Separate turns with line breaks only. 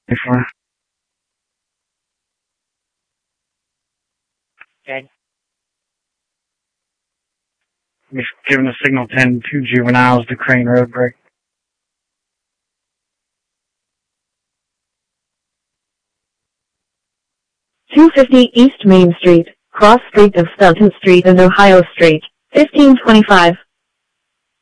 before.
Okay.
We've given a signal 10 to juveniles to Crane Road break.
250 East Main Street, cross street of Stoughton Street and Ohio Street, 1525.